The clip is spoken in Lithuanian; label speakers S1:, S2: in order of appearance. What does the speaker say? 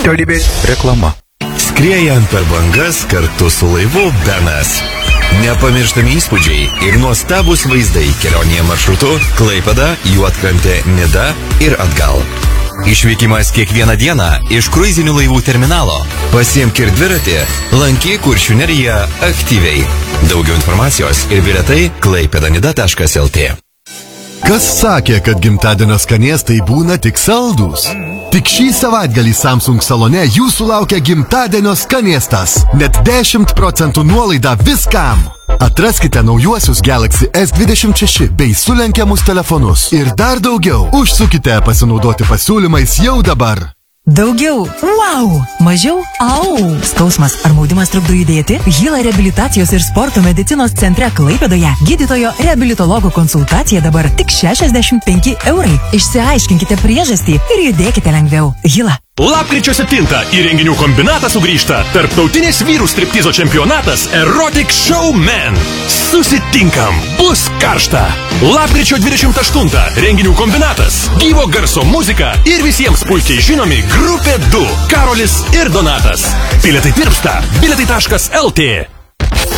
S1: Reklama.
S2: Skriejant per bangas kartu su laivu Benas. Nepamirštami įspūdžiai ir nuostabus vaizdai kelionėje maršrutu Klaipėda, Juodkrantė, Nida ir atgal. Išvykimas kiekvieną dieną iš kruizinių laivų terminalo. Pasiimk ir dviratį, lankyk Kuršių neriją aktyviai. Daugiau informacijos ir bilietai klaipėdanida.lt.
S3: Kas sakė, kad gimtadienio skanėstai būna tik saldūs? Tik šį savaitgalį Samsung salone jūsų laukia gimtadienio skanėstas. Net 10% nuolaida viskam. Atraskite naujuosius Galaxy S26 bei sulenkiamus telefonus. Ir dar daugiau. Užsukite pasinaudoti pasiūlymais jau dabar.
S4: Daugiau. Wow! Mažiau? Au! Skausmas ar maudimas trukdo judėti? Hila reabilitacijos ir sporto medicinos centre Klaipėdoje gydytojo reabilitologo konsultacija dabar tik 65 €. Išsiaiškinkite priežastį ir judėkite lengviau. Hila.
S5: Lapkričio 7 į renginių kombinatą sugrįžta tarptautinis vyrų striptizo čempionatas Erotic Showman. Susitinkam, bus karšta. Lapkričio 28 renginių kombinatas, gyvo garso muzika ir visiems puikiai žinomi grupė 2, Karolis ir Donatas. Bilietai tirpsta, bilietai.lt.